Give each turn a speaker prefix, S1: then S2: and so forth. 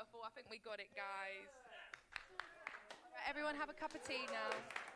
S1: Beautiful. I think we got it, guys. Right, everyone have a cup of tea now.